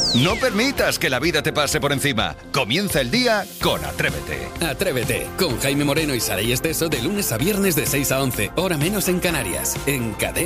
No permitas que la vida te pase por encima. Comienza el día con Atrévete. Atrévete, con Jaime Moreno y Saray Esteso de lunes a viernes de 6 a 11, hora menos en Canarias, en Cadena.